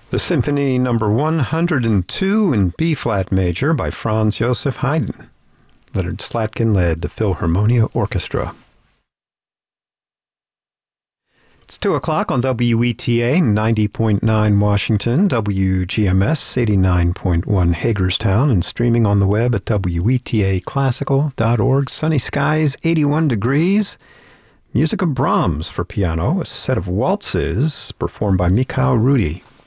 The Symphony Number 102 in B-flat major by Franz Joseph Haydn. Leonard Slatkin led the Philharmonia Orchestra. It's 2 o'clock on WETA 90.9 Washington, WGMS 89.1 Hagerstown, and streaming on the web at WETAclassical.org. Sunny skies, 81 degrees. Music of Brahms for piano, a set of waltzes performed by Mikhail Rudi.